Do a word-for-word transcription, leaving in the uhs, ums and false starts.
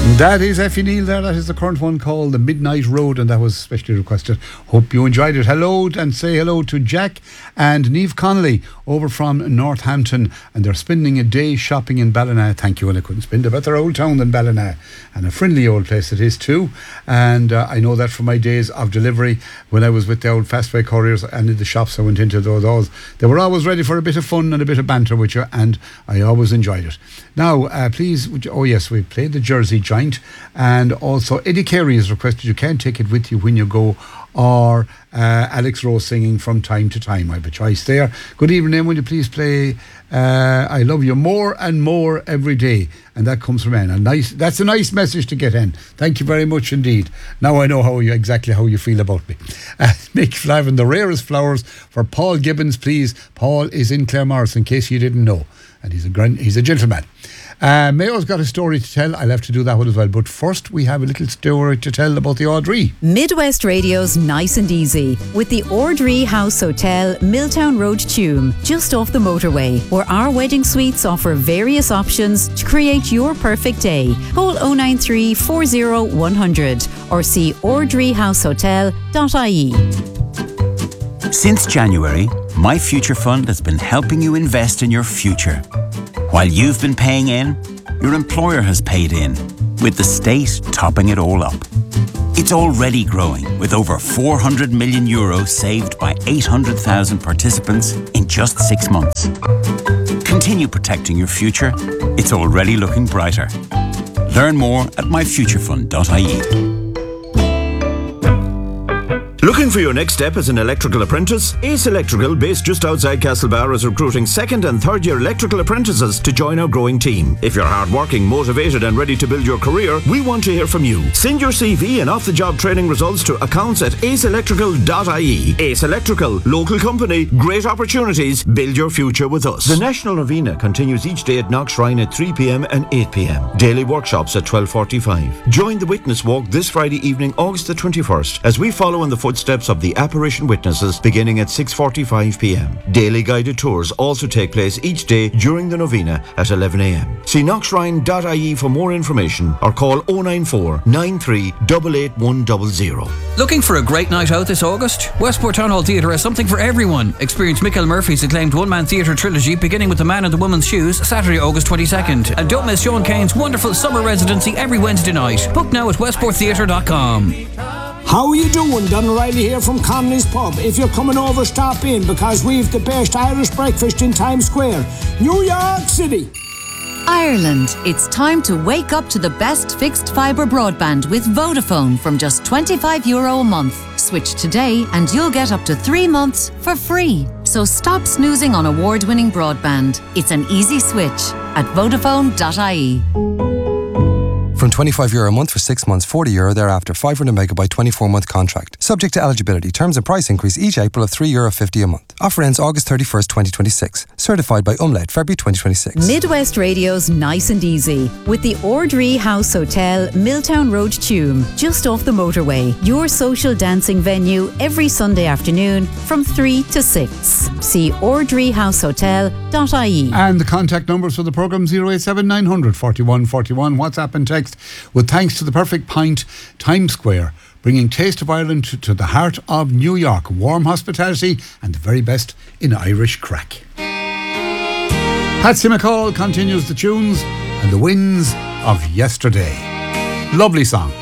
That is Effie Neal there. That is the current one called The Midnight Road, and that was specially requested. Hope you enjoyed it. Hello, and say hello to Jack and Niamh Connolly over from Northampton, and they're spending a day shopping in Ballina. Thank you, and I couldn't spend a better old town than Ballina, and a friendly old place it is too. And uh, I know that from my days of delivery when I was with the old Fastway couriers and in the shops I went into, those, those they were always ready for a bit of fun and a bit of banter with you, and I always enjoyed it. Now, uh, please, would you, oh yes, we played the Jersey Giant, and also Eddie Carey has requested You Can't Take It With You When You Go, or uh, Alex Rose singing From Time to Time. I have a choice there. Good evening. Will you please play uh, I Love You More and More Every Day? And that comes from Anne. A nice, that's a nice message to get in. Thank you very much indeed. Now I know how you exactly how you feel about me. Uh, Mick Flavin, The Rarest Flowers for Paul Gibbons, please. Paul is in Claremorris, in case you didn't know, and he's a grand, he's a gentleman. Uh, Mayo's got a story to tell. I'll have to do that one as well. But first, we have a little story to tell about the Audrey. Midwest Radio's Nice and Easy with the Audrey House Hotel, Milltown Road, Tuam, just off the motorway, where our wedding suites offer various options to create your perfect day. Call oh nine three, four oh, one hundred or see audrey house hotel dot I E. Since January, My Future Fund has been helping you invest in your future. While you've been paying in, your employer has paid in, with the state topping it all up. It's already growing, with over four hundred million euros saved by eight hundred thousand participants in just six months. Continue protecting your future. It's already looking brighter. Learn more at my future fund dot I E. Looking for your next step as an electrical apprentice? Ace Electrical, based just outside Castlebar, is recruiting second and third year electrical apprentices to join our growing team. If you're hardworking, motivated and ready to build your career, we want to hear from you. Send your C V and off-the-job training results to accounts at ace electrical dot I E. Ace Electrical, local company, great opportunities, build your future with us. The National Novena continues each day at Knox Shrine at three p.m. and eight p.m. Daily workshops at twelve forty-five. Join the Witness Walk this Friday evening, August the twenty-first, as we follow in the footsteps of the apparition witnesses beginning at six forty-five p.m. Daily guided tours also take place each day during the novena at eleven a.m. See knox shrine dot I E for more information or call oh nine four, nine three eight eight one zero zero. Looking for a great night out this August? Westport Town Hall Theatre has something for everyone. Experience Michael Murphy's acclaimed one-man theatre trilogy beginning with The Man in the Woman's Shoes, Saturday, August twenty-second. And don't miss Sean Kane's wonderful summer residency every Wednesday night. Book now at westport theatre dot com. How are you doing? Don O'Reilly here from Connolly's Pub. If you're coming over, stop in, because we've the best Irish breakfast in Times Square, New York City. Ireland, it's time to wake up to the best fixed fibre broadband with Vodafone from just twenty-five euro a month. Switch today and you'll get up to three months for free. So stop snoozing on award-winning broadband. It's an easy switch at vodafone dot I E. From twenty-five euro a month for six months, forty euro thereafter, five hundred megabyte, twenty-four month contract. Subject to eligibility. Terms and price increase each April of three euro fifty a month. Offer ends August thirty-first, twenty twenty-six. Certified by Umlaut, February twenty twenty-six. Midwest Radio's Nice and Easy with the Audrey House Hotel, Milltown Road, Tuam, just off the motorway. Your social dancing venue every Sunday afternoon from three to six. See audrey house hotel dot I E. And the contact numbers for the programme zero eight seven nine hundred forty-one forty-one. WhatsApp and text. With thanks to the Perfect Pint, Times Square, bringing Taste of Ireland to, to the heart of New York. Warm hospitality and the very best in Irish crack. Patsy McCall continues the tunes and the winds of yesterday. Lovely song.